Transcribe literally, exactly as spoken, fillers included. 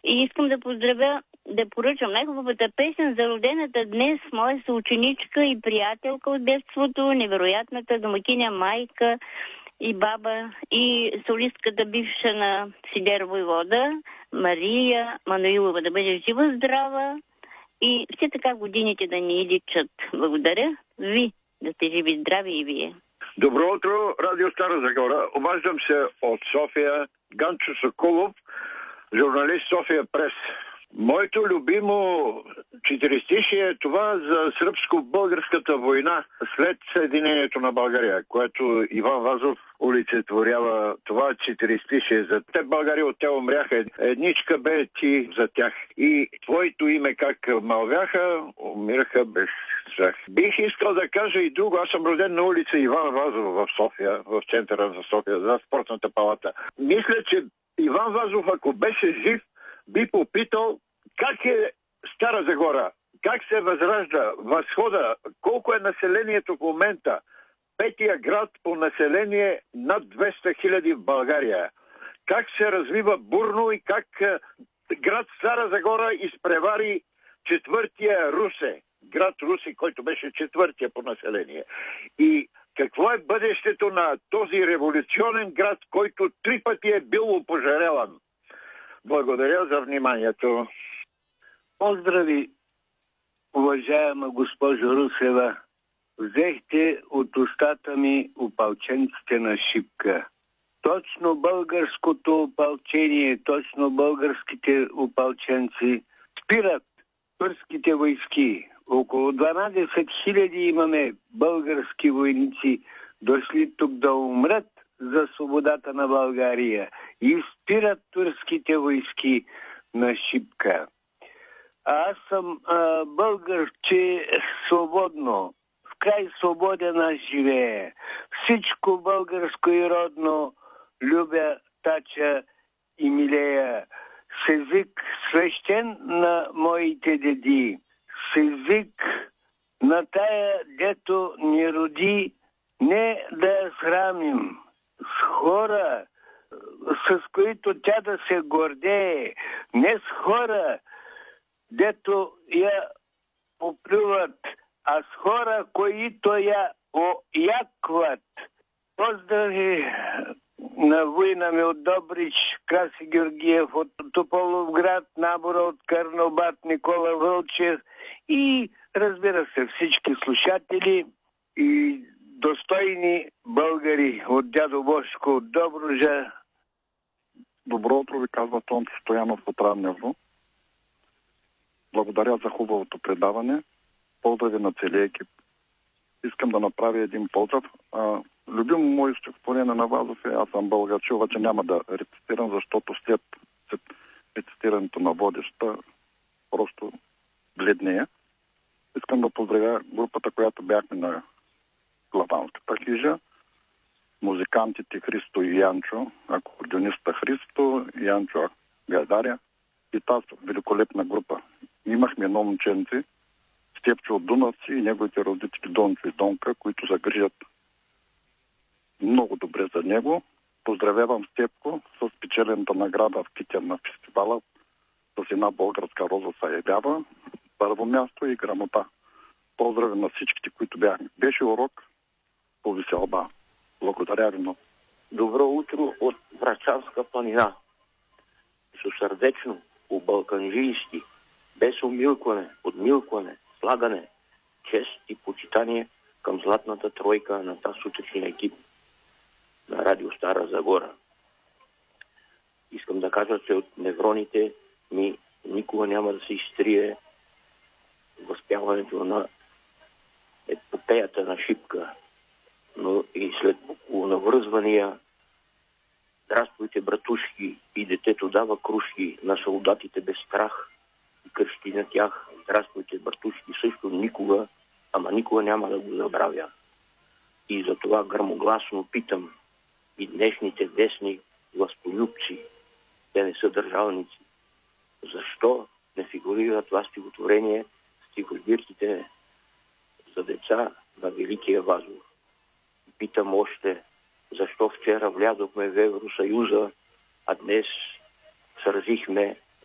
И искам да поздравя, да поръчам най-хубавата песен за родената днес моя съученичка и приятелка от детството, невероятната домакиня майка и баба и солистката бивша на Сидер Войвода, Мария Мануилова, да бъде жива, здрава и все така годините да ни личат. Благодаря ви, да сте живи, здрави и вие. Добро утро, Радио Стара Загора. Обаждам се от София, Ганчо Соколов, журналист София Прес. Моето любимо четиристишие е това за сръбско-българската война след Съединението на България, което Иван Вазов олицетворява това четиристишие. За те Българи от те умряха, едничка бе ти за тях. И твоето име как мълвяха, умираха без страх. Бих искал да кажа и друго. Аз съм роден на улица Иван Вазов в София, в центъра на София, за спортната палата. Мисля, че Иван Вазов, ако беше жив, би попитал как е Стара Загора, как се възражда, възхода, колко е населението в момента. Петия град по население над двеста хиляди в България. Как се развива бурно и как град Стара Загора изпревари четвъртия Русе. Град Руси, който беше четвъртия по население. И какво е бъдещето на този революционен град, който три пъти е бил опожаряван? Благодаря за вниманието. Поздрави, уважаема госпожо Русева. Взехте от устата ми опалченците на Шипка. Точно българското опалчение, точно българските опалченци спират турските войски. Около дванадесет хиляди имаме български войници, дошли тук да умрат за свободата на България. И спират турските войски на Шипка. А аз съм а, българ, че свободно, в край свободен аз живее. Всичко българско и родно любя, тача и милея. С език свещен на моите деди. С език на тая, дето ни роди, не да я срамим. С хора, с които тя да се гордее. Не с хора, дето я оплюват, а с хора, които я оякват. Поздрави на война ми от Добрич, Краси Георгиев от Тополовград, набора от Карнобат, Никола Вълчев и разбира се всички слушатели и достойни българи от дядо Бошко, от Добружа. Добро утро, ви казва Тончо Стоянов от Раднево. Благодаря за хубавото предаване. Поздрави на целия екип. Искам да направя един поздрав. А, любимо мое стихотворение на Вазов е "Аз съм българче", обаче няма да рецитирам, защото след рецитирането на водеща просто бледнея. Искам да поздравя групата, която бяхме на Главанската хижа, музикантите Христо и Янчо, акордеониста Христо, Янчо Гайдаря и тази великолепна група. Имахме едно момченце, Степчо от Дунавци и неговите родители Дончо и Донка, които загрижат много добре за него. Поздравявам Степко с спечелената награда в Китен на фестивала с една българска роза се явява. Първо място и грамота. Поздрави на всичките, които бяхме. Беше урок по веселба. Благодаря ви много. Добро утро от Врачанска планина. Сърдечно, по-балканжийски, без умилкване, подмилкване, слагане, чест и почитание към златната тройка на тази сутрешния екип на Радио Стара Загора. Искам да кажа, че от невроните ми никога няма да се изтрие възпяването на епопеята на Шипка, но и след навръзвания "Здравствуйте, братушки" и "Детето дава крушки" на солдатите без страх и кръщи на тях "Здравствуйте, братушки" също никога, ама никога няма да го забравя. И затова гръмогласно питам и днешните десни властолюбци, те не са държавници, защо не фигурира това стихотворение в стихосбирките за деца на Великия Вазов? Питам още, защо вчера влязохме в Евросъюза, а днес сразихме